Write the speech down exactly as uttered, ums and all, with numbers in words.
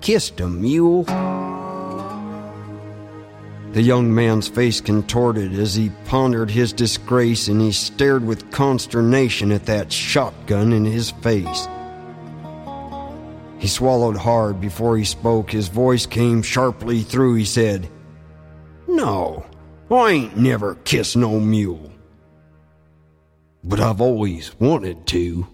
kissed a mule." The young man's face contorted as he pondered his disgrace, and he stared with consternation at that shotgun in his face. He swallowed hard before he spoke. His voice came sharply through. He said, "No, I ain't never kissed no mule. But I've always wanted to."